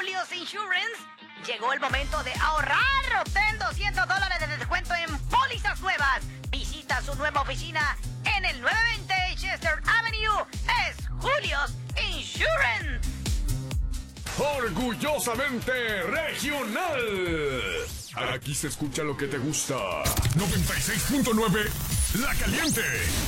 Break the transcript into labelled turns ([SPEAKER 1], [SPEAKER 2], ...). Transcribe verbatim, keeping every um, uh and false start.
[SPEAKER 1] Julius Insurance. Llegó el momento de ahorrar. Obtén doscientos dólares de descuento en pólizas nuevas. Visita su nueva oficina en el novecientos veinte Chester Avenue. Es Julius Insurance.
[SPEAKER 2] Orgullosamente regional. Aquí se escucha lo que te gusta. noventa y seis punto nueve La Caliente.